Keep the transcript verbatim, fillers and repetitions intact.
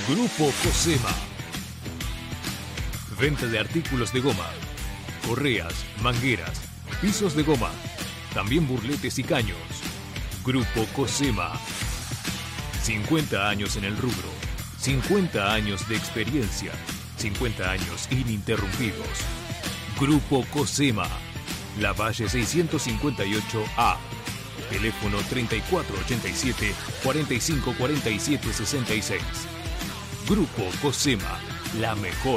Grupo Cosema. Venta de artículos de goma, correas, mangueras, pisos de goma, también burletes y caños. Grupo Cosema. cincuenta años en el rubro, cincuenta años de experiencia, cincuenta años ininterrumpidos. Grupo Cosema. Lavalle seiscientos cincuenta y ocho A. Teléfono treinta y cuatro ochenta y siete, cuarenta y cinco cuarenta y siete sesenta y seis. Grupo Cosema, la mejor